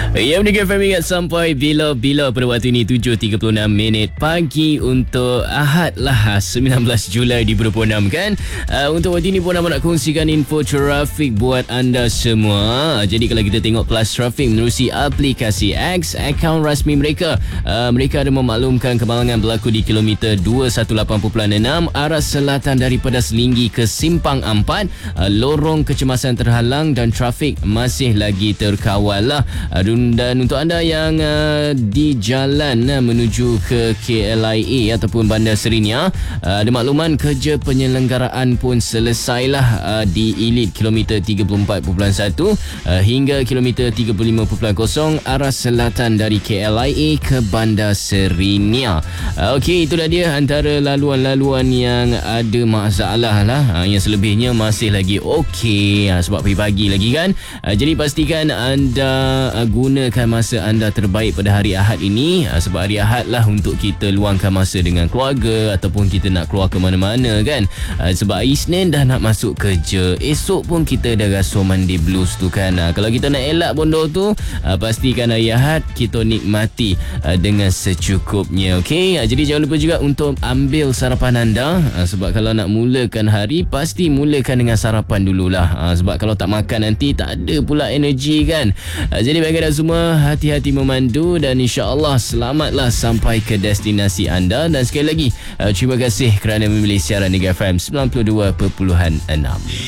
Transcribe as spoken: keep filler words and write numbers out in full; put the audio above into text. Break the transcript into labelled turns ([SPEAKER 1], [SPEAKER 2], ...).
[SPEAKER 1] Ya, Mega F M ingat sampai bila-bila pada waktu ini tujuh tiga puluh enam minit pagi untuk Ahad lah sembilan belas Julai dua ribu dua puluh enam kan. Uh, untuk waktu ini pun nak kongsikan info trafik buat anda semua. Jadi kalau kita tengok Plus Traffic menerusi aplikasi X, akaun rasmi mereka, uh, mereka ada memaklumkan kemalangan berlaku di kilometer dua satu lapan titik enam arah selatan daripada Selinggi ke Simpang Ampat. Uh, lorong kecemasan terhalang dan trafik masih lagi terkawal lah. Uh, dan untuk anda yang uh, di jalan uh, menuju ke K L I A ataupun Bandar Serinya, uh, ada makluman kerja penyelenggaraan pun selesailah uh, di Elite kilometer tiga puluh empat perpuluhan satu uh, hingga kilometer tiga puluh lima perpuluhan kosong arah selatan dari K L I A ke Bandar Serinya. Uh, Okey, itulah dia antara laluan-laluan yang ada masalah lah. Uh, yang selebihnya masih lagi okey, uh, sebab pagi-pagi lagi kan. Uh, jadi pastikan anda uh, gunakan masa anda terbaik pada hari Ahad ini, uh, sebab hari Ahad lah untuk kita luangkan masa dengan keluarga ataupun kita nak keluar ke mana-mana kan. Uh, sebab hari Isnin dah nak masuk kerja, esok pun kita dah rasa Monday blues tu kan. Uh, kalau kita nak elak bondo tu, uh, pastikan hari Ahad kita nikmati uh, dengan secukupnya. Okey, uh, jadi jangan lupa juga untuk ambil sarapan anda, uh, sebab kalau nak mulakan hari pasti mulakan dengan sarapan dululah. Uh, sebab kalau tak makan nanti tak ada pula energi kan. Uh, jadi bagi anda semua, hati-hati memandu dan insya-Allah selamatlah sampai ke destinasi anda. Dan sekali lagi uh, terima kasih kerana memilih siaran Mega F M sembilan puluh dua perpuluhan enam.